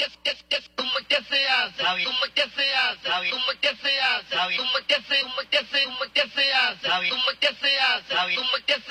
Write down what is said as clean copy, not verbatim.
¿Cómo es que se hace? ¿Cómo es que se hace? ¿Cómo es que se hace? ¿Cómo es que se hace? ¿Cómo es que se hace? ¿Cómo es que se